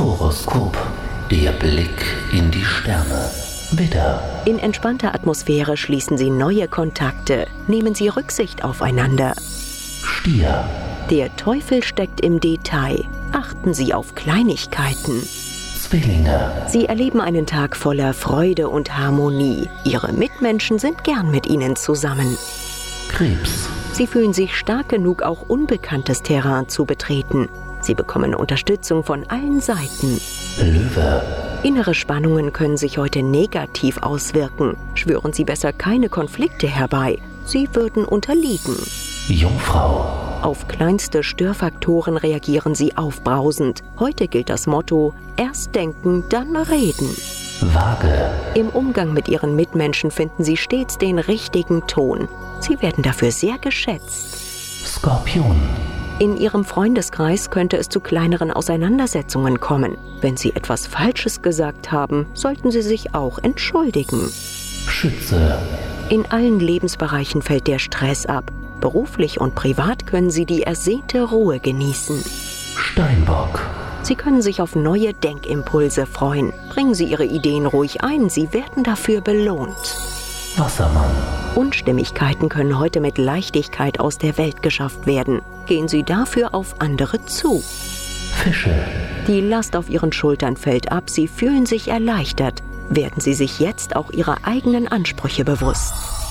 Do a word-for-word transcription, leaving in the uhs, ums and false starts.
Horoskop. Der Blick in die Sterne. Widder. In entspannter Atmosphäre schließen Sie neue Kontakte. Nehmen Sie Rücksicht aufeinander. Stier. Der Teufel steckt im Detail. Achten Sie auf Kleinigkeiten. Zwillinge. Sie erleben einen Tag voller Freude und Harmonie. Ihre Mitmenschen sind gern mit Ihnen zusammen. Krebs. Sie fühlen sich stark genug, auch unbekanntes Terrain zu betreten. Sie bekommen Unterstützung von allen Seiten. Löwe. Innere Spannungen können sich heute negativ auswirken. Schwören Sie besser keine Konflikte herbei. Sie würden unterliegen. Jungfrau. Auf kleinste Störfaktoren reagieren Sie aufbrausend. Heute gilt das Motto: erst denken, dann reden. Waage. Im Umgang mit Ihren Mitmenschen finden Sie stets den richtigen Ton. Sie werden dafür sehr geschätzt. Skorpion. In Ihrem Freundeskreis könnte es zu kleineren Auseinandersetzungen kommen. Wenn Sie etwas Falsches gesagt haben, sollten Sie sich auch entschuldigen. Schütze. In allen Lebensbereichen fällt der Stress ab. Beruflich und privat können Sie die ersehnte Ruhe genießen. Steinbock. Sie können sich auf neue Denkimpulse freuen. Bringen Sie Ihre Ideen ruhig ein, Sie werden dafür belohnt. Wassermann. Unstimmigkeiten können heute mit Leichtigkeit aus der Welt geschafft werden. Gehen Sie dafür auf andere zu. Fische. Die Last auf Ihren Schultern fällt ab, Sie fühlen sich erleichtert. Werden Sie sich jetzt auch Ihrer eigenen Ansprüche bewusst.